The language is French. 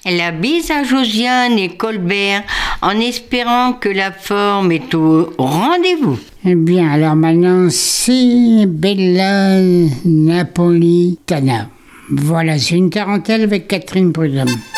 La bise à Josiane et Colbert en espérant que la forme est au rendez-vous. Eh bien, alors maintenant, c'est Bella Napolitana. Voilà, c'est une tarentelle avec Catherine Prudhomme.